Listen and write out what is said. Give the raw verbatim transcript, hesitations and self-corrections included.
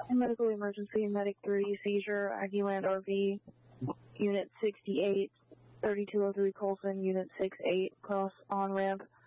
Medical emergency, medic three, seizure, Aggieland R V, unit sixty-eight, thirty-two oh three Colson, unit six eight, cross on ramp,